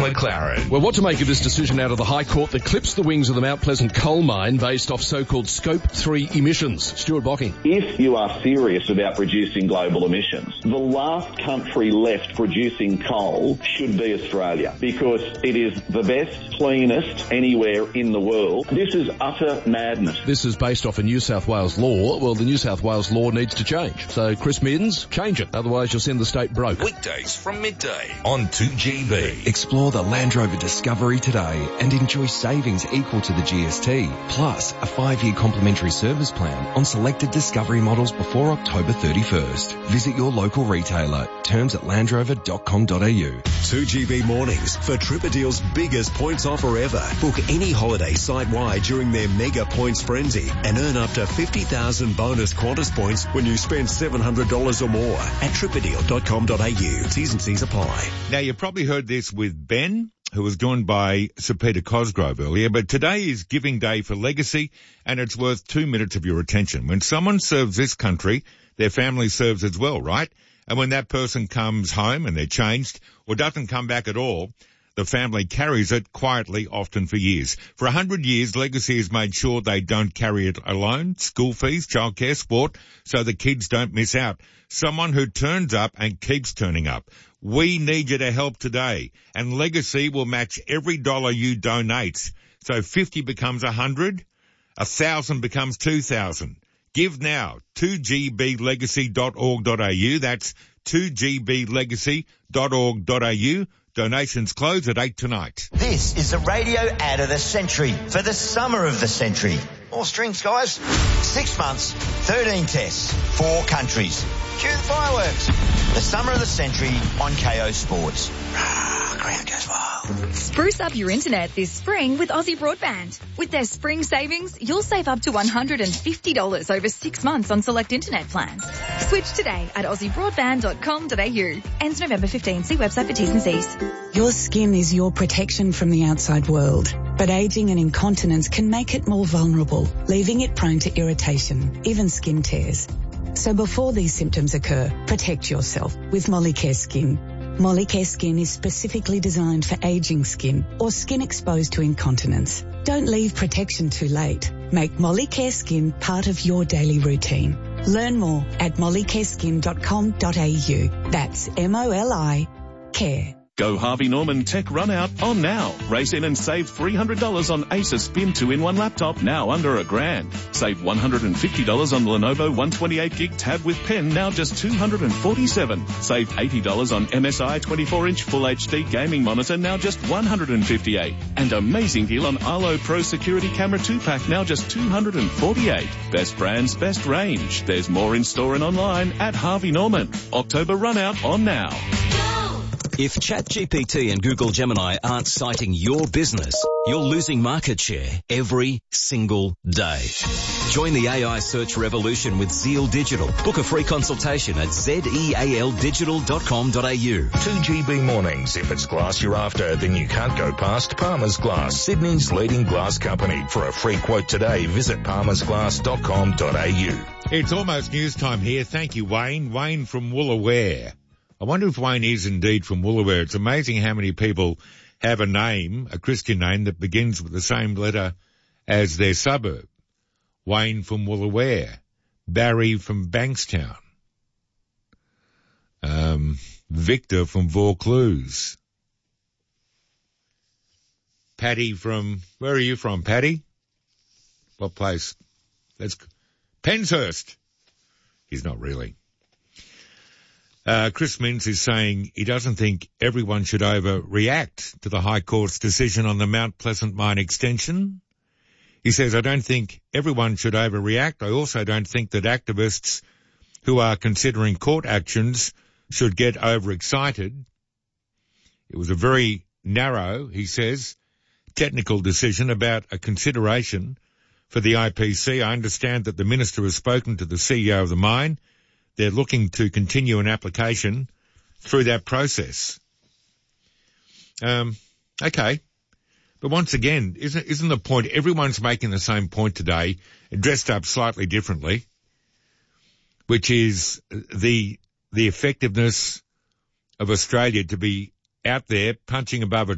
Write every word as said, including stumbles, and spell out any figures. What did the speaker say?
McLaren. Well, what to make of this decision out of the High Court that clips the wings of the Mount Pleasant coal mine based off so-called Scope three emissions? Stuart Bocking. If you are serious about reducing global emissions, the last country left producing coal should be Australia, because it is the best, cleanest anywhere in the world. This is utter madness. This is based off a New South Wales law. Well, the New South Wales law needs to change. So, Chris Middens, change it. Otherwise, you'll send the state broke. Weekdays from midday on two G B. Explore the Land Rover Discovery today and enjoy savings equal to the G S T, plus a five-year complimentary service plan on selected Discovery models before October thirty-first. Visit your local retailer. Terms at land rover dot com dot a u. two G B mornings for Tripadeal's biggest points offer ever. Book any holiday site-wide during their mega points frenzy and earn up to fifty thousand bonus Qantas points when you spend seven hundred dollars or more at tripadeal dot com dot a u. T's and C's apply. Now, you probably heard this with Ben, who was joined by Sir Peter Cosgrove earlier, but today is Giving Day for Legacy, and it's worth two minutes of your attention. When someone serves this country, their family serves as well, right? And when that person comes home and they're changed or doesn't come back at all, the family carries it quietly, often for years. For a hundred years, Legacy has made sure they don't carry it alone. School fees, childcare, sport, so the kids don't miss out. Someone who turns up and keeps turning up. We need you to help today, and Legacy will match every dollar you donate. So fifty becomes a hundred, a thousand becomes two thousand. Give now, two g b legacy dot org dot a u. That's two g b legacy dot org dot a u. Donations close at eight tonight. This is the radio ad of the century for the summer of the century. More strings, guys. Six months, thirteen tests, four countries. Cue the fireworks. The summer of the century on K O Sports. Ground goes wild. Spruce up your internet this spring with Aussie Broadband. With their spring savings, you'll save up to one hundred fifty dollars over six months on select internet plans. Switch today at aussie broadband dot com dot a u. Ends November fifteenth. See website for T's and C's. Your skin is your protection from the outside world, but aging and incontinence can make it more vulnerable, leaving it prone to irritation, even skin tears. So before these symptoms occur, protect yourself with Molicare Skin. Molicare Skin is specifically designed for aging skin or skin exposed to incontinence. Don't leave protection too late. Make Molicare Skin part of your daily routine. Learn more at molicare skin dot com dot a u. That's M O L I care. Go Harvey Norman Tech Run Out on now. Race in and save three hundred dollars on Asus Spin two in one laptop, now under a grand. Save one hundred fifty dollars on Lenovo one twenty-eight gig tab with pen, now just two hundred forty-seven dollars. Save eighty dollars on M S I twenty-four inch Full H D gaming monitor, now just one hundred fifty-eight dollars. And amazing deal on Arlo Pro Security Camera two pack, now just two hundred forty-eight dollars. Best brands, best range. There's more in store and online at Harvey Norman. October Run Out on now. If ChatGPT and Google Gemini aren't citing your business, you're losing market share every single day. Join the A I search revolution with Zeal Digital. Book a free consultation at zeal digital dot com dot a u. two G B mornings. If it's glass you're after, then you can't go past Palmer's Glass, Sydney's leading glass company. For a free quote today, visit palmers glass dot com dot a u. It's almost news time here. Thank you, Wayne. Wayne from Woolooware. I wonder if Wayne is indeed from Woolooware. It's amazing how many people have a name, a Christian name, that begins with the same letter as their suburb. Wayne from Woolooware. Barry from Bankstown. Um, Victor from Vaucluse. Paddy from, where are you from, Paddy? What place? That's Penshurst. He's not really. Uh, Chris Minns is saying he doesn't think everyone should overreact to the High Court's decision on the Mount Pleasant mine extension. He says, I don't think everyone should overreact. I also don't think that activists who are considering court actions should get overexcited. It was a very narrow, he says, technical decision about a consideration for the I P C. I understand that the minister has spoken to the C E O of the mine. They're looking to continue an application through that process. Um, okay. But once again, isn't, isn't the point, everyone's making the same point today, dressed up slightly differently, which is the, the effectiveness of Australia to be out there punching above a